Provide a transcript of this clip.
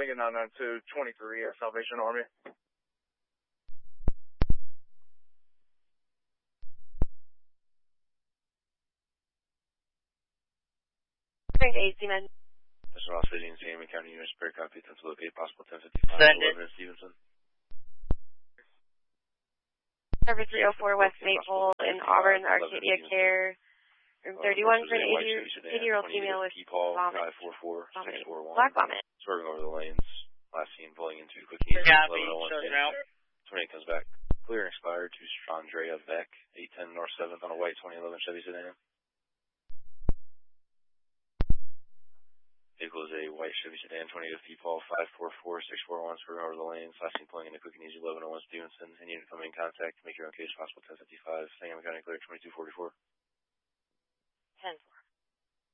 get 992-23 at Salvation Army. Frank 8, man. This is Ross City and San County units, spare copy, attempt to locate possible 1055 11 at Stevenson. Server 304 West Maple in Auburn, Arcadia Care. Room 31 for an 80-year-old female with vomit. Black vomit. Swerving over the lanes. Last seen pulling into Cookie. 28 comes back. Clear and expired to Strandrea Beck. 810 North 7th on a white 2011 Chevy sedan. Vehicle is a white Chevy sedan, 20th P-Paul 544641, swerving over the lanes. Last seen pulling into Cookie 1101 Stevenson. Any unit coming in contact, make your own case possible 1055. Sangamon County clear 2244. 10-4.